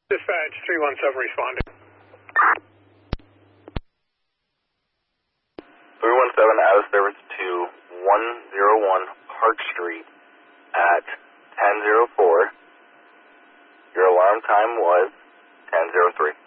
Dispatch 317 responding. 317 out of service to 101 Park Street at 10:04. Your alarm time was 10:03.